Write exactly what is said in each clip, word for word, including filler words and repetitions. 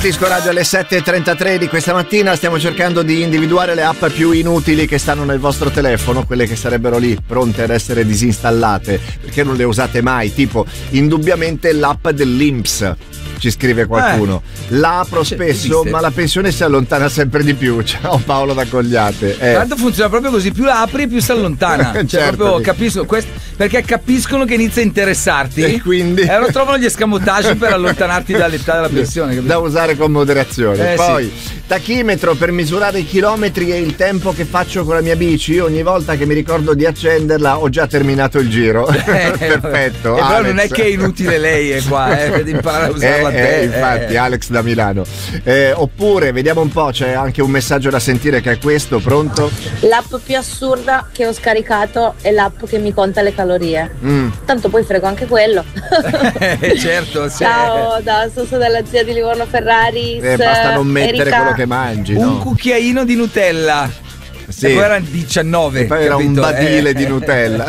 Disco Radio alle sette e trentatré di questa mattina stiamo cercando di individuare le app più inutili che stanno nel vostro telefono, quelle che sarebbero lì pronte ad essere disinstallate perché non le usate mai, tipo indubbiamente l'app dell'I N P S. Ci scrive qualcuno, eh, la apro spesso ma la pensione si allontana sempre di più. Ciao Paolo da Cogliate. eh. Tanto funziona proprio così, più la apri più si allontana. Cioè certo, proprio sì. capisco quest- perché capiscono che inizia a interessarti e quindi e allora trovano gli escamotage per allontanarti dall'età della pensione, capito? Da usare con moderazione. Eh, Poi sì. tachimetro per misurare i chilometri e il tempo che faccio con la mia bici. Ogni volta che mi ricordo di accenderla ho già terminato il giro. Eh, Perfetto. E però Alex. non è che è inutile lei è qua, eh, per imparare a usarla eh, a te. eh, infatti, eh. Alex da Milano. Eh, oppure, vediamo un po', c'è anche un messaggio da sentire che è questo, pronto? L'app più assurda che ho scaricato è l'app che mi conta le calorie. Mm. Tanto poi frego anche quello. Eh, certo, sì. Ciao, da Soso della zia di Livorno Ferraris. Eh, basta non mettere Erika. quello che mangi, Un no? cucchiaino di Nutella. Sì. E poi erano diciannove. E poi era un capito? badile Eh, di eh. Nutella.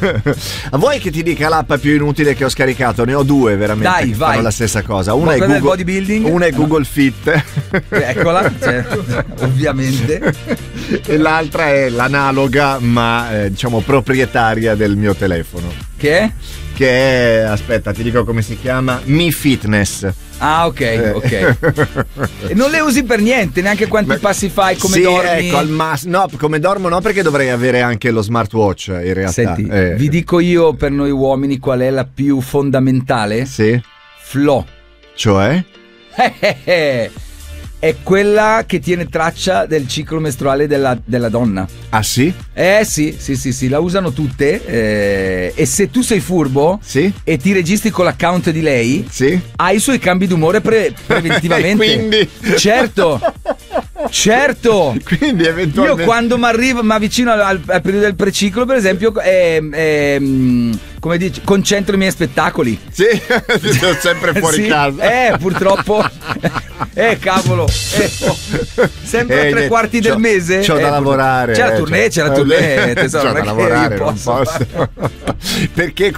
A voi che ti dica l'app più inutile che ho scaricato? Ne ho due veramente Dai, che vai. fanno la stessa cosa. Una Ma è quella del Google, bodybuilding? una è No. Google Fit. Eccola, certo, ovviamente. E l'altra è l'analoga ma eh, diciamo proprietaria del mio telefono. Che è? Che è, aspetta, ti dico come si chiama, Mi Fitness. Ah, ok, Eh. ok. E non le usi per niente, neanche quanti Beh, passi fai, come sì, dormi. ecco, al mas- no, come dormo no, perché dovrei avere anche lo smartwatch in realtà. Senti, Eh. vi dico io per noi uomini qual è la più fondamentale? Sì, Flo. cioè? Eh, eh, eh. È quella che tiene traccia del ciclo mestruale della, della donna. Ah sì? Eh sì, sì, sì, sì, la usano tutte. eh, e se tu sei furbo Sì? e ti registri con l'account di lei, Sì? hai i suoi cambi d'umore pre- preventivamente. E quindi? Certo, certo. Quindi eventualmente Io quando mi arrivo, mi avvicino al, al- al periodo del preciclo, per esempio, ehm, ehm, come dici, concentro i miei spettacoli. Sì, sono sempre fuori Sì, casa. Eh, purtroppo. Eh, cavolo. Eh, oh. Sempre a Eh, tre quarti del c'ho- mese. c'ho eh, da lavorare. C'è la eh, tournée, c'ho- c'è la tournée. Tesoro, c'ho non è da che lavorare, io non posso. posso. Perché